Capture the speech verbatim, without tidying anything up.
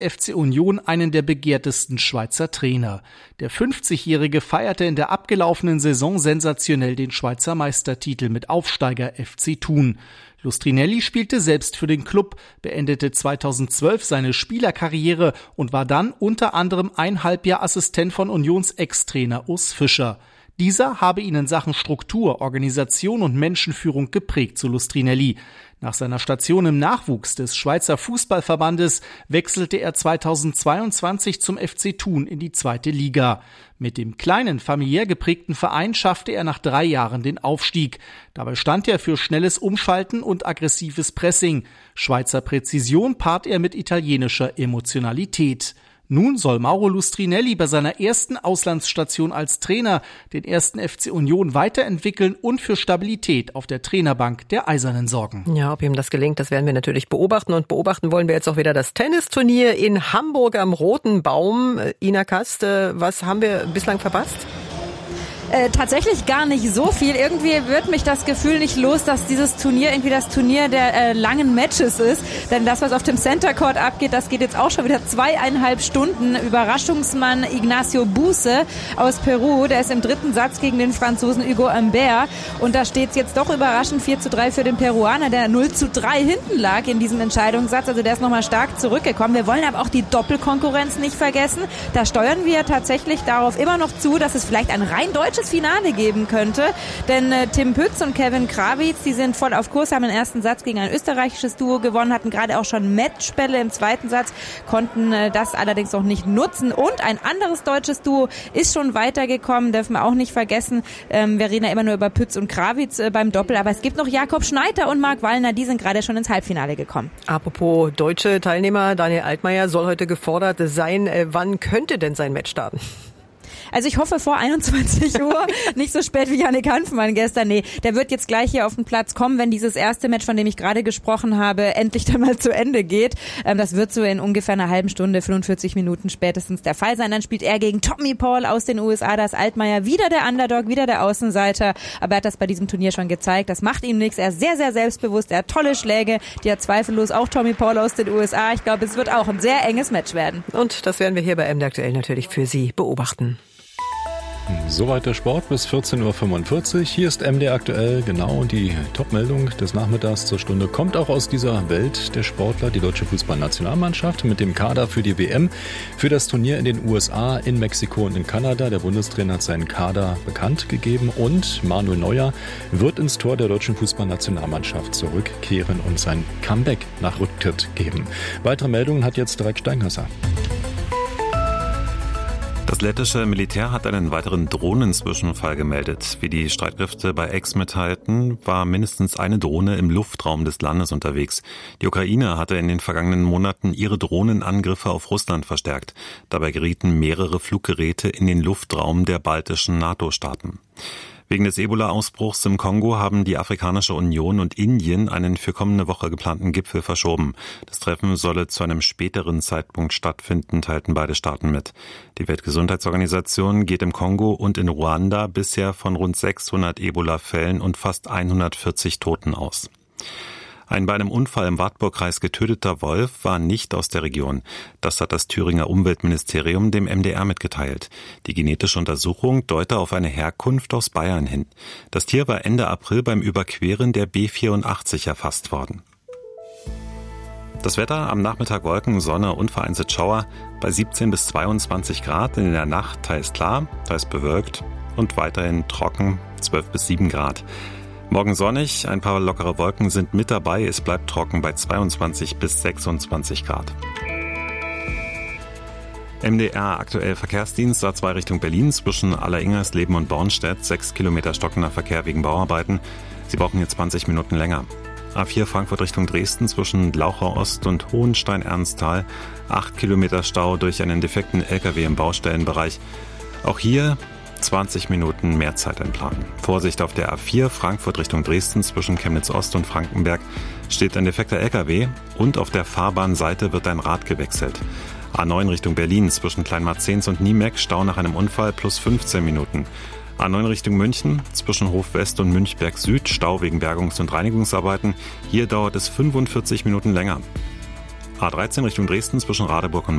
F C Union einen der begehrtesten Schweizer Trainer. Der fünfzigjährige feierte in der abgelaufenen Saison sensationell den Schweizer Meistertitel mit Aufsteiger F C Thun. Lustrinelli spielte selbst für den Klub, beendete zweitausendzwölf seine Spielerkarriere und war dann unter anderem ein Halbjahr Assistent von Unions Ex-Trainer Urs Fischer. Dieser habe ihn in Sachen Struktur, Organisation und Menschenführung geprägt, so Lustrinelli. Nach seiner Station im Nachwuchs des Schweizer Fußballverbandes wechselte er zweitausendzweiundzwanzig zum F C Thun in die zweite Liga. Mit dem kleinen, familiär geprägten Verein schaffte er nach drei Jahren den Aufstieg. Dabei stand er für schnelles Umschalten und aggressives Pressing. Schweizer Präzision paart er mit italienischer Emotionalität. Nun soll Mauro Lustrinelli bei seiner ersten Auslandsstation als Trainer den ersten F C Union weiterentwickeln und für Stabilität auf der Trainerbank der Eisernen sorgen. Ja, ob ihm das gelingt, das werden wir natürlich beobachten. Und beobachten wollen wir jetzt auch wieder das Tennisturnier in Hamburg am Roten Baum. Ina Kast, was haben wir bislang verpasst? Äh, tatsächlich gar nicht so viel. Irgendwie wird mich das Gefühl nicht los, dass dieses Turnier irgendwie das Turnier der äh, langen Matches ist. Denn das, was auf dem Center Court abgeht, das geht jetzt auch schon wieder zweieinhalb Stunden. Überraschungsmann Ignacio Buse aus Peru, der ist im dritten Satz gegen den Franzosen Hugo Humbert. Und da steht es jetzt doch überraschend vier zu drei für den Peruaner, der null zu drei hinten lag in diesem Entscheidungssatz. Also der ist nochmal stark zurückgekommen. Wir wollen aber auch die Doppelkonkurrenz nicht vergessen. Da steuern wir tatsächlich darauf immer noch zu, dass es vielleicht ein rein deutsches Finale geben könnte, denn äh, Tim Pütz und Kevin Krawitz, die sind voll auf Kurs, haben den ersten Satz gegen ein österreichisches Duo gewonnen, hatten gerade auch schon Matchbälle im zweiten Satz, konnten äh, das allerdings noch nicht nutzen und ein anderes deutsches Duo ist schon weitergekommen, dürfen wir auch nicht vergessen, ähm, wir reden ja immer nur über Pütz und Krawitz äh, beim Doppel, aber es gibt noch Jakob Schneider und Marc Wallner, die sind gerade schon ins Halbfinale gekommen. Apropos deutsche Teilnehmer, Daniel Altmaier soll heute gefordert sein, äh, wann könnte denn sein Match starten? Also ich hoffe vor einundzwanzig Uhr, nicht so spät wie Jannik Hanfmann gestern. Nee, der wird jetzt gleich hier auf den Platz kommen, wenn dieses erste Match, von dem ich gerade gesprochen habe, endlich dann mal zu Ende geht. Ähm, das wird so in ungefähr einer halben Stunde, fünfundvierzig Minuten spätestens der Fall sein. Dann spielt er gegen Tommy Paul aus den U S A, das Altmaier, wieder der Underdog, wieder der Außenseiter. Aber er hat das bei diesem Turnier schon gezeigt. Das macht ihm nichts. Er ist sehr, sehr selbstbewusst. Er hat tolle Schläge. Die hat zweifellos auch Tommy Paul aus den U S A. Ich glaube, es wird auch ein sehr enges Match werden. Und das werden wir hier bei M D Aktuell natürlich für Sie beobachten. Soweit der Sport bis vierzehn Uhr fünfundvierzig. Hier ist M D aktuell, genau, die Top-Meldung des Nachmittags zur Stunde kommt auch aus dieser Welt der Sportler. Die deutsche Fußballnationalmannschaft mit dem Kader für die W M, für das Turnier in den U S A, in Mexiko und in Kanada. Der Bundestrainer hat seinen Kader bekannt gegeben und Manuel Neuer wird ins Tor der deutschen Fußballnationalmannschaft zurückkehren und sein Comeback nach Rücktritt geben. Weitere Meldungen hat jetzt direkt Steinhasser. Das lettische Militär hat einen weiteren Drohnenzwischenfall gemeldet. Wie die Streitkräfte bei X mitteilten, war mindestens eine Drohne im Luftraum des Landes unterwegs. Die Ukraine hatte in den vergangenen Monaten ihre Drohnenangriffe auf Russland verstärkt. Dabei gerieten mehrere Fluggeräte in den Luftraum der baltischen NATO-Staaten. Wegen des Ebola-Ausbruchs im Kongo haben die Afrikanische Union und Indien einen für kommende Woche geplanten Gipfel verschoben. Das Treffen solle zu einem späteren Zeitpunkt stattfinden, teilten beide Staaten mit. Die Weltgesundheitsorganisation geht im Kongo und in Ruanda bisher von rund sechshundert Ebola-Fällen und fast hundertvierzig Toten aus. Ein bei einem Unfall im Wartburgkreis getöteter Wolf war nicht aus der Region. Das hat das Thüringer Umweltministerium dem M D R mitgeteilt. Die genetische Untersuchung deute auf eine Herkunft aus Bayern hin. Das Tier war Ende April beim Überqueren der B vierundachtzig erfasst worden. Das Wetter, am Nachmittag Wolken, Sonne und vereinzelt Schauer bei siebzehn bis zweiundzwanzig Grad. In der Nacht teils klar, teils bewölkt und weiterhin trocken, zwölf bis sieben Grad. Morgen sonnig, ein paar lockere Wolken sind mit dabei. Es bleibt trocken bei zweiundzwanzig bis sechsundzwanzig Grad. M D R aktuell Verkehrsdienst A zwei Richtung Berlin zwischen Alleringers-Leben und Bornstedt. Sechs Kilometer stockender Verkehr wegen Bauarbeiten. Sie brauchen hier zwanzig Minuten länger. A vier Frankfurt Richtung Dresden zwischen Glauchau Ost und Hohenstein-Ernsthal. Acht Kilometer Stau durch einen defekten L K W im Baustellenbereich. Auch hier zwanzig Minuten mehr Zeit einplanen. Vorsicht auf der A vier Frankfurt Richtung Dresden zwischen Chemnitz Ost und Frankenberg steht ein defekter L K W und auf der Fahrbahnseite wird ein Rad gewechselt. A neun Richtung Berlin zwischen Kleinmarzens und Niemeck Stau nach einem Unfall plus fünfzehn Minuten. A neun Richtung München zwischen Hof West und Münchberg Süd Stau wegen Bergungs- und Reinigungsarbeiten. Hier dauert es fünfundvierzig Minuten länger. A dreizehn Richtung Dresden zwischen Radeburg und